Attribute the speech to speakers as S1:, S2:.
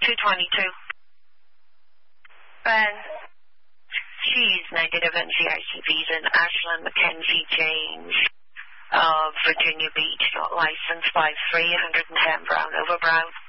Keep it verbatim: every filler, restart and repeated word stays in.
S1: two twenty-two.
S2: Ben.
S1: She's negative N C I C visa in Ashland Mackenzie James of Virginia Beach, not licensed, five three, one ten Brown over Brown.